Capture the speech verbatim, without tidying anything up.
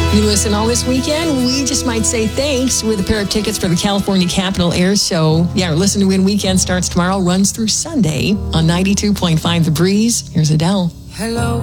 You listen all this weekend, we just might say thanks with a pair of tickets for the California Capitol Air Show. Yeah, Listen to Win weekend starts tomorrow, runs through Sunday on ninety-two point five The Breeze. Here's Adele. Hello.